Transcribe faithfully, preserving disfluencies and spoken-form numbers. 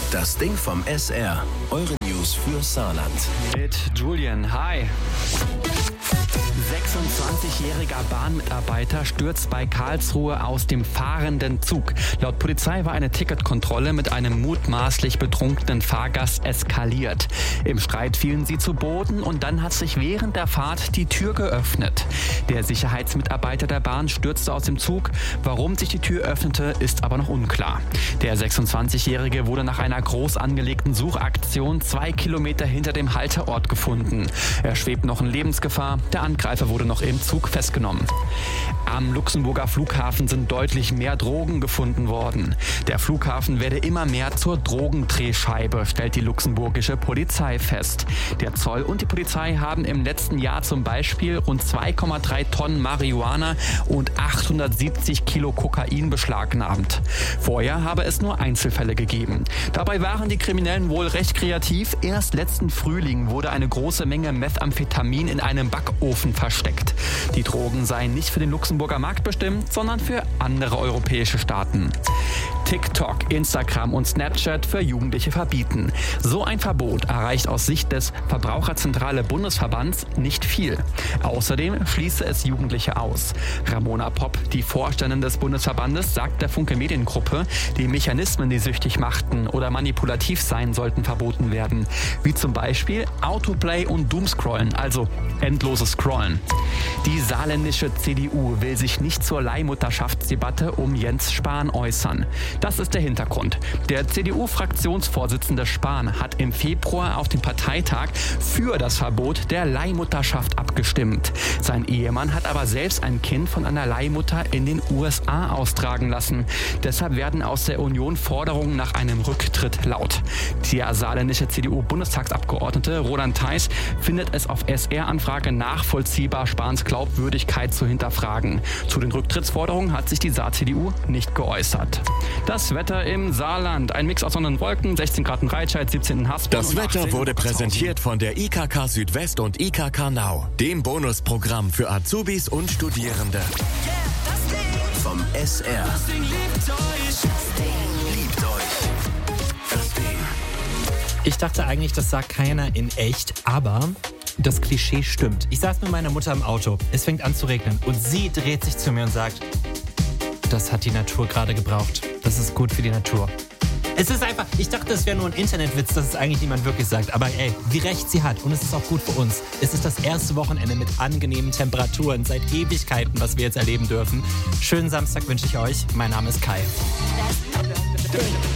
Das Ding vom S R. Eure News für Saarland. Mit Julian, hi. sechsundzwanzigjähriger Bahnmitarbeiter stürzt bei Karlsruhe aus dem fahrenden Zug. Laut Polizei war eine Ticketkontrolle mit einem mutmaßlich betrunkenen Fahrgast eskaliert. Im Streit fielen sie zu Boden und dann hat sich während der Fahrt die Tür geöffnet. Der Sicherheitsmitarbeiter der Bahn stürzte aus dem Zug. Warum sich die Tür öffnete, ist aber noch unklar. Der sechsundzwanzigjährige wurde nach einer groß angelegten Suchaktion zwei Kilometer hinter dem Halteort gefunden. Er schwebt noch in Lebensgefahr. Der Angreifer wurde noch im Zug festgenommen. Am Luxemburger Flughafen sind deutlich mehr Drogen gefunden worden. Der Flughafen werde immer mehr zur Drogendrehscheibe, stellt die luxemburgische Polizei fest. Der Zoll und die Polizei haben im letzten Jahr zum Beispiel rund zwei Komma drei Tonnen Marihuana und achthundertsiebzig Kilo Kokain beschlagnahmt. Vorher habe es nur Einzelfälle gegeben. Dabei waren die Kriminellen wohl recht kreativ. Erst letzten Frühling wurde eine große Menge Methamphetamin in einem Backofen versteckt. Die Drogen seien nicht für den Luxemburger Markt bestimmt, sondern für andere europäische Staaten. TikTok, Instagram und Snapchat für Jugendliche verbieten. So ein Verbot erreicht aus Sicht des Verbraucherzentrale Bundesverbands nicht viel. Außerdem schließe es Jugendliche aus. Ramona Popp, die Vorständin des Bundesverbandes, sagt der Funke Mediengruppe, die Mechanismen, die süchtig machten oder manipulativ sein sollten, verboten werden. Wie zum Beispiel Autoplay und Doomscrollen, also endloses Scrollen. Die saarländische C D U will sich nicht zur Leihmutterschaftsdebatte um Jens Spahn äußern. Das ist der Hintergrund. Der C D U-Fraktionsvorsitzende Spahn hat im Februar auf dem Parteitag für das Verbot der Leihmutterschaft abgestimmt. Sein Ehemann hat aber selbst ein Kind von einer Leihmutter in den U S A austragen lassen. Deshalb werden aus der Union Forderungen nach einem Rücktritt laut. Der saarländische C D U-Bundestagsabgeordnete Roland Theis findet es auf S R-Anfrage nachvollziehbar, Spahns Glaubwürdigkeit zu hinterfragen. Zu den Rücktrittsforderungen hat sich die Saar-C D U nicht geäußert. Das Wetter im Saarland. Ein Mix aus Sonne und Wolken, sechzehn Grad in Reitscheid, siebzehn in Haspel. Das Wetter wurde präsentiert von der I K K Südwest und I K K Now, dem Bonusprogramm für Azubis und Studierende. Vom S R. Liebt euch. Das Ding. Ich dachte eigentlich, das sagt keiner in echt, aber das Klischee stimmt. Ich saß mit meiner Mutter im Auto, es fängt an zu regnen und sie dreht sich zu mir und sagt, das hat die Natur gerade gebraucht. Das ist gut für die Natur. Es ist einfach, ich dachte, das wäre nur ein Internetwitz, dass es eigentlich niemand wirklich sagt. Aber ey, wie recht sie hat. Und es ist auch gut für uns. Es ist das erste Wochenende mit angenehmen Temperaturen seit Ewigkeiten, was wir jetzt erleben dürfen. Schönen Samstag wünsche ich euch. Mein Name ist Kai.